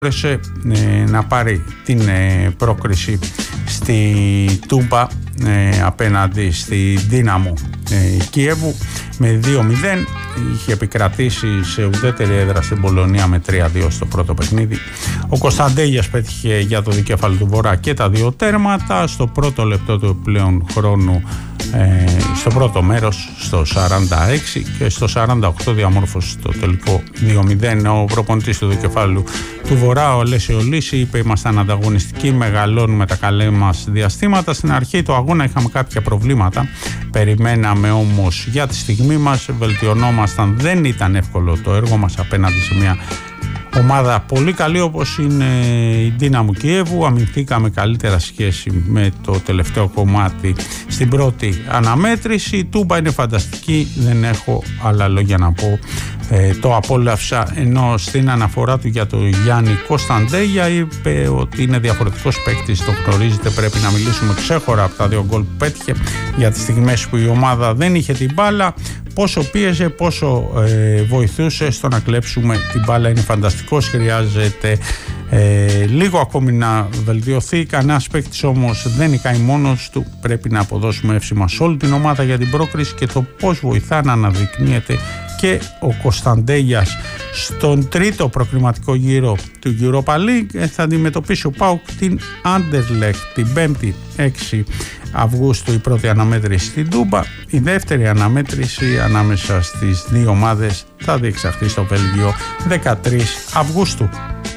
να πάρει την πρόκριση στη Τούμπα απέναντι στη Δύναμο Κιέβου με 2-0. Είχε επικρατήσει σε ουδέτερη έδρα στην Πολωνία με 3-2 στο πρώτο παιχνίδι. Ο Κωνσταντέγιας πέτυχε για το δικέφαλο του Βορρά και τα δύο τέρματα. Στο πρώτο λεπτό του επιπλέον χρόνου, στο πρώτο μέρος, στο 46, και στο 48 διαμόρφωσε το τελικό 2-0 ο προπονητής του δικεφάλου του Βορρά, ο Αλέσιο Λύση. Είπε: ήμασταν ανταγωνιστικοί, μεγαλώνουμε τα καλά μας διαστήματα. Στην αρχή του αγώνα είχαμε κάποια προβλήματα, περιμέναμε όμως για τη στιγμή μας, βελτιωνόμασταν. Δεν ήταν εύκολο το έργο μας απέναντι σε μια ομάδα πολύ καλή όπως είναι η Δύναμο Κιέβου. Αμυνθήκαμε καλύτερα σχέση με το τελευταίο κομμάτι στην πρώτη αναμέτρηση. Η Τούμπα είναι φανταστική, δεν έχω άλλα λόγια να πω. Το απόλαυσα, ενώ στην αναφορά του για τον Γιάννη Κωνσταντέγια είπε ότι είναι διαφορετικός παίκτης, το γνωρίζετε, πρέπει να μιλήσουμε ξέχωρα από τα δύο γκολ που πέτυχε για τις στιγμές που η ομάδα δεν είχε την μπάλα, πόσο πίεζε, πόσο βοηθούσε στο να κλέψουμε την μπάλα. Είναι φανταστικός, χρειάζεται λίγο ακόμη να βελτιωθεί. Κανένας παίκτης όμως δεν νικάει μόνος του, πρέπει να αποδώσουμε εύσημα σε όλη την ομάδα για την πρόκριση και το πώς βοηθά να αναδεικνύεται και ο Κωνσταντέγιας. Στον τρίτο προκριματικό γύρο του Europa League θα αντιμετωπίσει ο ΠΑΟΚ την Άντερλεχτ την 5η 6 Αυγούστου, η πρώτη αναμέτρηση στην Τούμπα. Η δεύτερη αναμέτρηση ανάμεσα στις δύο ομάδες θα διεξαχθεί στο Βέλγιο 13 Αυγούστου.